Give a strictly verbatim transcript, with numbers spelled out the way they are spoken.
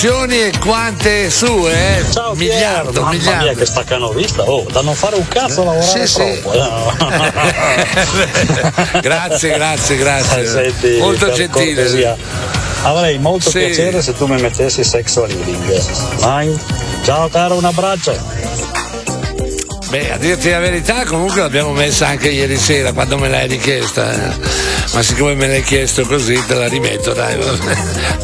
E quante sue? Ciao miliardo, Pier, mamma miliardo. mia che staccanovista, oh, da non fare un cazzo a lavorare Sì, troppo. sì. Eh. grazie, grazie, grazie. Senti, molto per gentile. cortesia, avrei molto Sì. piacere se tu mi mettessi sexual healing. Vai. Ciao caro, un abbraccio. Beh, a dirti la verità, comunque l'abbiamo messa anche ieri sera quando me l'hai richiesta. eh. Ma siccome me l'hai chiesto così, te la rimetto, dai.